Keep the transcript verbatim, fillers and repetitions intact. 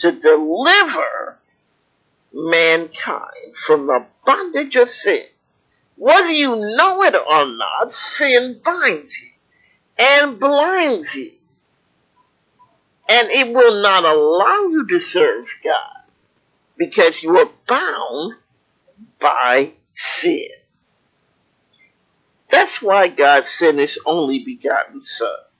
to deliver mankind from the bondage of sin. Whether you know it or not, sin binds you and blinds you. And it will not allow you to serve God because you are bound by sin. That's why God sent his only begotten Son,